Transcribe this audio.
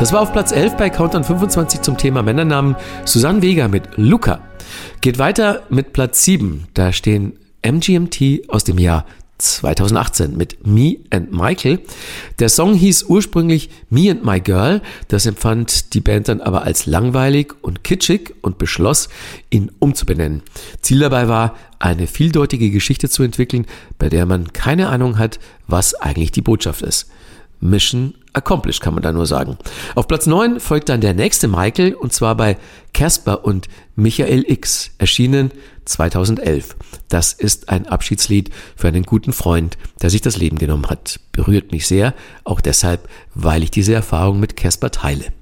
Das war auf Platz 11 bei Countdown 25 zum Thema Männernamen. Susanne Vega mit Luca. Geht weiter mit Platz 7. Da stehen MGMT aus dem Jahr 2018 mit Me and Michael. Der Song hieß ursprünglich Me and My Girl. Das empfand die Band dann aber als langweilig und kitschig und beschloss, ihn umzubenennen. Ziel dabei war, eine vieldeutige Geschichte zu entwickeln, bei der man keine Ahnung hat, was eigentlich die Botschaft ist. Mission accomplished, kann man da nur sagen. Auf Platz 9 folgt dann der nächste Michael, und zwar bei Casper und Michael X, erschienen 2011. Das ist ein Abschiedslied für einen guten Freund, der sich das Leben genommen hat. Berührt mich sehr, auch deshalb, weil ich diese Erfahrung mit Casper teile.